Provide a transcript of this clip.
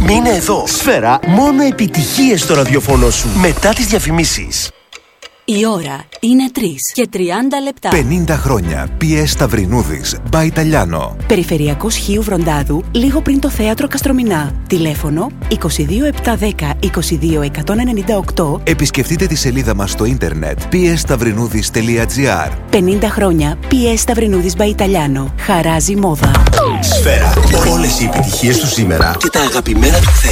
Μείνε εδώ. Σφαίρα, μόνο επιτυχίες στο ραδιοφωνό σου. Μετά τις διαφημίσεις. Η ώρα είναι 3 και 30 λεπτά. 50 χρόνια. PS Σταυρινούδης, By Italiano. Περιφερειακός Χίου Βροντάδου, λίγο πριν το θέατρο Καστρομηνά. Τηλέφωνο 22710 22198. Επισκεφτείτε τη σελίδα μας στο ίντερνετ psstαυρινούδης.gr. 50 χρόνια PS Σταυρινούδης By Italiano. Χαράζει μόδα. Σφαίρα, όλες οι επιτυχίες του σήμερα και τα αγαπημένα του θέατρα.